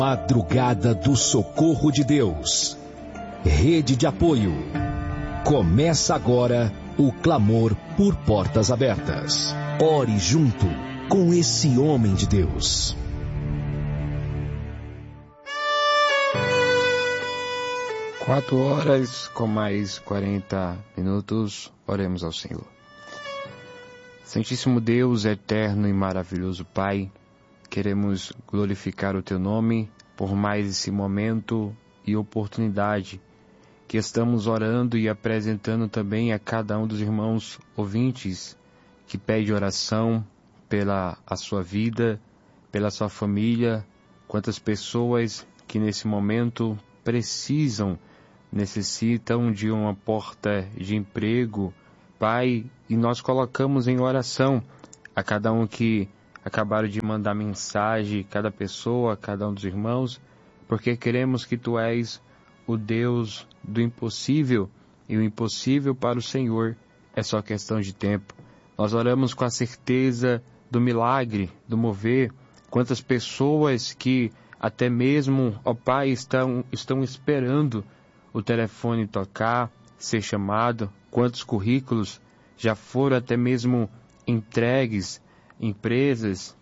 Madrugada do Socorro de Deus. Rede de apoio. Começa agora o clamor por portas abertas. Ore junto com esse homem de Deus. Quatro horas com mais 40 minutos, oremos ao Senhor. Santíssimo Deus, eterno e maravilhoso Pai, queremos glorificar o Teu nome por mais esse momento e oportunidade que estamos orando e apresentando também a cada um dos irmãos ouvintes que pede oração pela a sua vida, pela sua família, quantas pessoas que nesse momento necessitam de uma porta de emprego, Pai, e nós colocamos em oração a cada um que acabaram de mandar mensagem, cada pessoa, cada um dos irmãos, porque queremos que Tu és o Deus do impossível, e o impossível para o Senhor é só questão de tempo. Nós oramos com a certeza do milagre, do mover. Quantas pessoas que até mesmo, ó Pai, estão esperando o telefone tocar, ser chamado, quantos currículos já foram até mesmo entregues, empresas,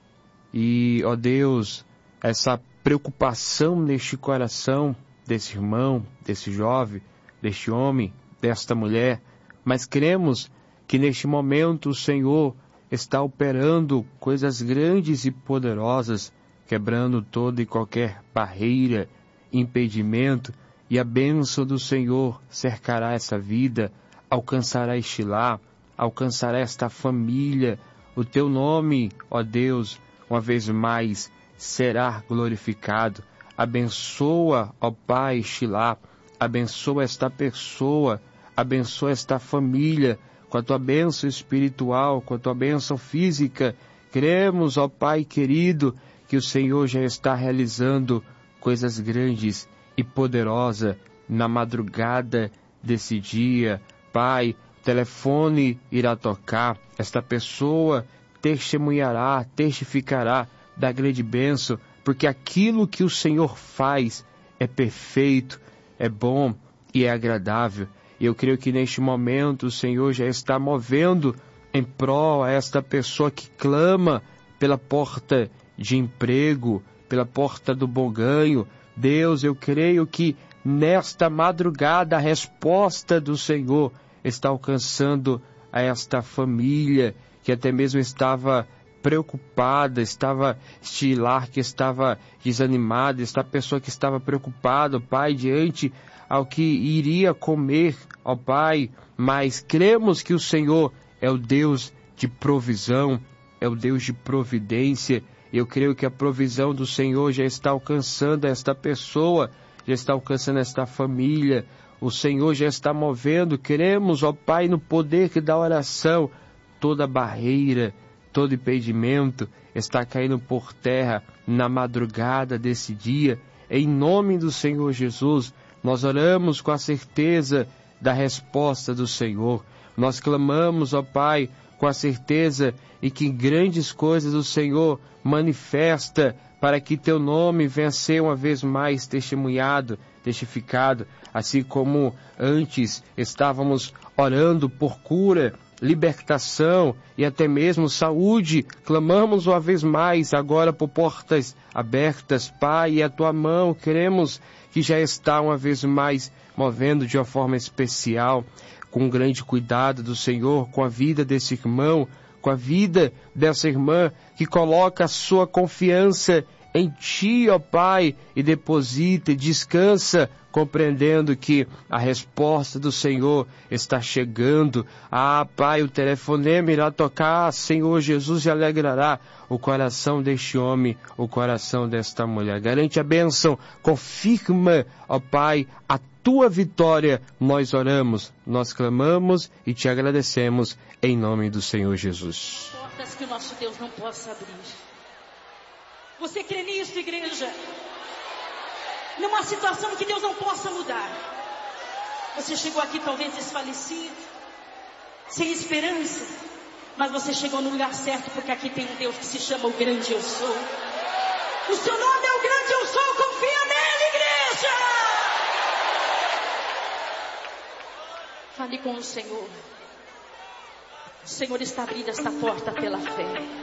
e, ó Deus, essa preocupação neste coração desse irmão, desse jovem, deste homem, desta mulher, mas cremos que neste momento o Senhor está operando coisas grandes e poderosas, quebrando toda e qualquer barreira, impedimento, e a bênção do Senhor cercará essa vida, alcançará este lar, alcançará esta família. O Teu nome, ó Deus, uma vez mais será glorificado. Abençoa, ó Pai, este lar, abençoa esta pessoa, abençoa esta família, com a Tua bênção espiritual, com a Tua bênção física. Cremos, ó Pai querido, que o Senhor já está realizando coisas grandes e poderosas na madrugada desse dia. Pai, o telefone irá tocar, esta pessoa testemunhará, testificará da grande bênção, porque aquilo que o Senhor faz é perfeito, é bom e é agradável. E eu creio que neste momento o Senhor já está movendo em prol a esta pessoa que clama pela porta de emprego, pela porta do bom ganho. Deus, eu creio que nesta madrugada a resposta do Senhor está alcançando a esta família que até mesmo estava preocupada, este lar que estava desanimado, esta pessoa que estava preocupada, Pai, diante ao que iria comer, ó Pai, mas cremos que o Senhor é o Deus de provisão, é o Deus de providência. Eu creio que a provisão do Senhor já está alcançando esta pessoa, já está alcançando esta família. O Senhor já está movendo. Queremos, ó Pai, no poder da oração, toda barreira, todo impedimento está caindo por terra na madrugada desse dia. Em nome do Senhor Jesus, nós oramos com a certeza da resposta do Senhor. Nós clamamos, ó Pai, com a certeza e que grandes coisas o Senhor manifesta para que Teu nome venha ser uma vez mais testemunhado, testificado, assim como antes estávamos orando por cura, libertação e até mesmo saúde. Clamamos uma vez mais agora por portas abertas, Pai, e a Tua mão queremos que já está uma vez mais movendo de uma forma especial, com grande cuidado do Senhor, com a vida desse irmão, com a vida dessa irmã que coloca a sua confiança em Ti, ó Pai, e deposita e descansa, compreendendo que a resposta do Senhor está chegando. Ah, Pai, o telefonema irá tocar, Senhor Jesus, e alegrará o coração deste homem, o coração desta mulher. Garante a bênção, confirma, ó Pai, a Tua vitória. Nós oramos, nós clamamos e Te agradecemos em nome do Senhor Jesus. Portas que o nosso Deus não possa abrir. Você crê nisso, igreja? Numa situação que Deus não possa mudar. Você chegou aqui talvez desfalecido, sem esperança, mas você chegou no lugar certo, porque aqui tem um Deus que se chama o grande eu sou. O seu nome é o grande eu sou. Fale com o Senhor. O Senhor está abrindo esta porta pela fé.